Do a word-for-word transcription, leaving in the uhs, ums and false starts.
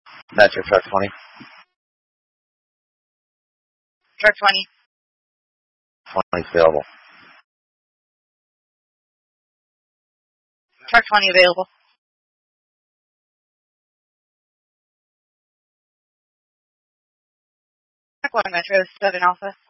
That's your truck twenty. Truck twenty. twenty available. Truck twenty available. Truck one Metro, seven Alpha.